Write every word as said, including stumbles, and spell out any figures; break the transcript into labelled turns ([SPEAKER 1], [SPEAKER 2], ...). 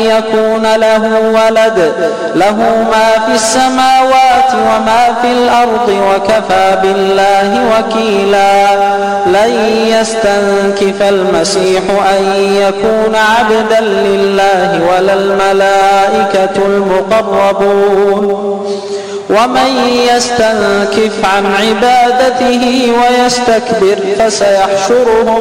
[SPEAKER 1] يكون له ولد له ما في السماوات وما في الأرض وكفى بالله وكيلا لن يستنكف المسيح أن يكون عبدا لله ولا الملائكة المقربون ومن يستنكف عن عبادته ويستكبر فسيحشرهم